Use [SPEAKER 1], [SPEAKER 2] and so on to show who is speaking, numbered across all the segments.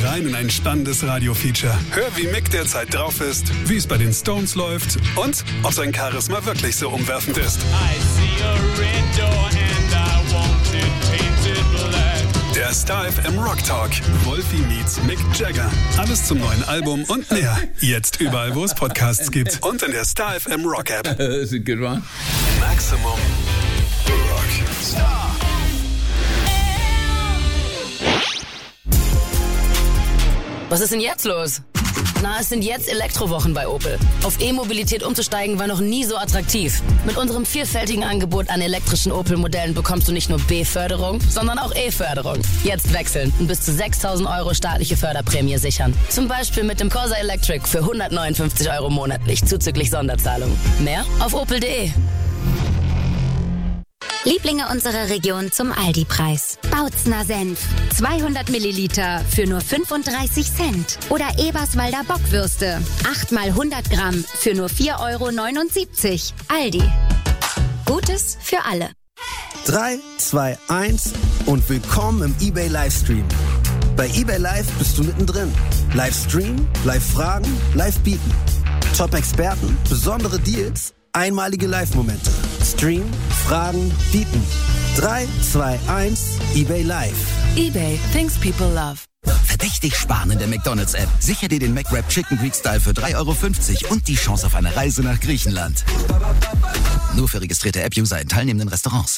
[SPEAKER 1] rein in ein spannendes Radio-Feature. Hör, wie Mick derzeit drauf ist, wie es bei den Stones läuft und ob sein Charisma wirklich so umwerfend ist. Der Star FM Rock Talk. Wolfi meets Mick Jagger. Alles zum neuen Album und mehr. Jetzt überall, wo es Podcasts gibt. Und in der Star FM Rock App.
[SPEAKER 2] That's a good one.
[SPEAKER 1] Maximum Rock. Star.
[SPEAKER 3] Was ist denn jetzt los? Na, es sind jetzt Elektrowochen bei Opel. Auf E-Mobilität umzusteigen war noch nie so attraktiv. Mit unserem vielfältigen Angebot an elektrischen Opel-Modellen bekommst du nicht nur B-Förderung, sondern auch E-Förderung. Jetzt wechseln und bis zu 6.000 € staatliche Förderprämie sichern. Zum Beispiel mit dem Corsa Electric für 159 € monatlich, zuzüglich Sonderzahlung. Mehr auf opel.de.
[SPEAKER 4] Lieblinge unserer Region zum Aldi-Preis. Bautzner Senf. 200 Milliliter für nur 35 Cent. Oder Eberswalder Bockwürste. 8 mal 100 Gramm für nur 4,79 €. Aldi. Gutes für alle.
[SPEAKER 5] 3, 2, 1 und willkommen im eBay Livestream. Bei eBay Live bist du mittendrin. Livestream, Live-Fragen, Live-Bieten. Top-Experten, besondere Deals, einmalige Live-Momente. Stream, Fragen, Bieten. 3, 2, 1, eBay Live.
[SPEAKER 3] eBay, things people love.
[SPEAKER 6] Verdächtig sparen in der McDonald's-App. Sicher dir den McWrap Chicken Greek Style für 3,50 € und die Chance auf eine Reise nach Griechenland. Nur für registrierte App-User in teilnehmenden Restaurants.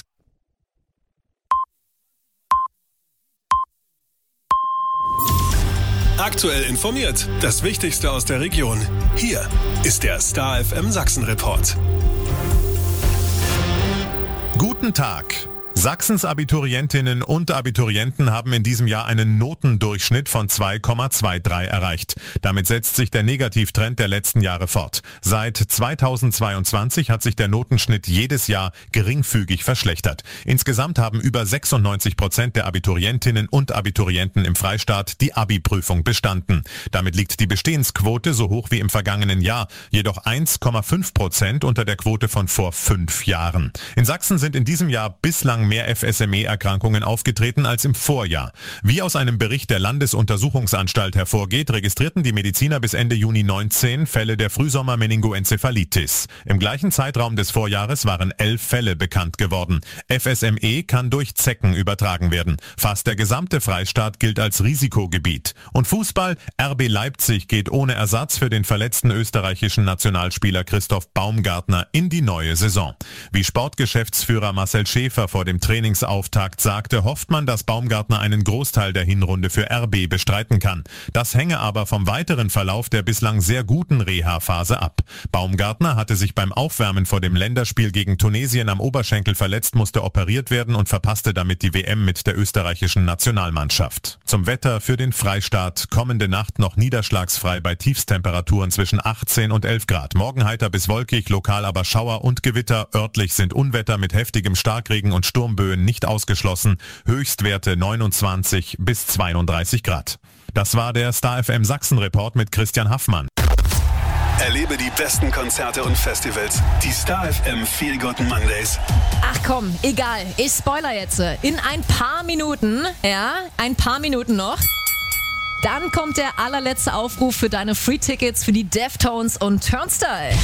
[SPEAKER 1] Aktuell informiert. Das Wichtigste aus der Region. Hier ist der Star FM Sachsen Report.
[SPEAKER 7] Guten Tag. Sachsens Abiturientinnen und Abiturienten haben in diesem Jahr einen Notendurchschnitt von 2,23 erreicht. Damit setzt sich der Negativtrend der letzten Jahre fort. Seit 2022 hat sich der Notenschnitt jedes Jahr geringfügig verschlechtert. Insgesamt haben über 96% der Abiturientinnen und Abiturienten im Freistaat die Abi-Prüfung bestanden. Damit liegt die Bestehensquote so hoch wie im vergangenen Jahr, jedoch 1,5% unter der Quote von vor 5 Jahren. In Sachsen sind in diesem Jahr bislang mehr FSME-Erkrankungen aufgetreten als im Vorjahr. Wie aus einem Bericht der Landesuntersuchungsanstalt hervorgeht, registrierten die Mediziner bis Ende Juni 19 Fälle der Frühsommer-Meningoenzephalitis. Im gleichen Zeitraum des Vorjahres waren 11 Fälle bekannt geworden. FSME kann durch Zecken übertragen werden. Fast der gesamte Freistaat gilt als Risikogebiet. Und Fußball: RB Leipzig geht ohne Ersatz für den verletzten österreichischen Nationalspieler Christoph Baumgartner in die neue Saison. Wie Sportgeschäftsführer Marcel Schäfer vor dem Trainingsauftakt sagte, hofft man, dass Baumgartner einen Großteil der Hinrunde für RB bestreiten kann. Das hänge aber vom weiteren Verlauf der bislang sehr guten Reha-Phase ab. Baumgartner hatte sich beim Aufwärmen vor dem Länderspiel gegen Tunesien am Oberschenkel verletzt, musste operiert werden und verpasste damit die WM mit der österreichischen Nationalmannschaft. Zum Wetter für den Freistaat: kommende Nacht noch niederschlagsfrei bei Tiefstemperaturen zwischen 18 und 11 Grad. Morgen heiter bis wolkig, lokal aber Schauer und Gewitter. Örtlich sind Unwetter mit heftigem Starkregen und Sturmböen nicht ausgeschlossen. Höchstwerte 29 bis 32 Grad. Das war der Star FM Sachsen Report mit Christian Haffmann.
[SPEAKER 1] Erlebe die besten Konzerte und Festivals. Die Star FM Feel Good Mondays.
[SPEAKER 8] Ach komm, egal. Ich spoiler jetzt. In ein paar Minuten noch, dann kommt der allerletzte Aufruf für deine Free-Tickets für die Deftones und Turnstile.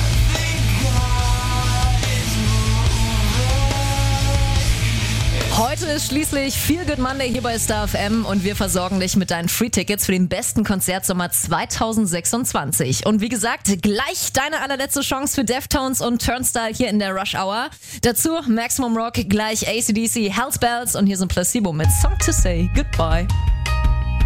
[SPEAKER 8] Heute ist schließlich Feel Good Monday hier bei Star FM und wir versorgen dich mit deinen Free-Tickets für den besten Konzertsommer 2026. Und wie gesagt, gleich deine allerletzte Chance für Deftones und Turnstile hier in der Rush Hour. Dazu Maximum Rock, gleich AC/DC, Hell's Bells und hier sind Placebo mit Song to Say Goodbye.